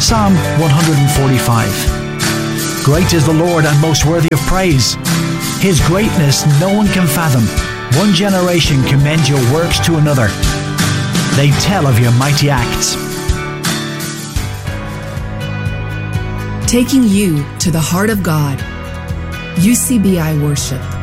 Psalm 145. Great is the Lord and most worthy of praise. His greatness no one can fathom. One generation commends your works to another. They tell of your mighty acts. Taking you to the heart of God. UCBI Worship.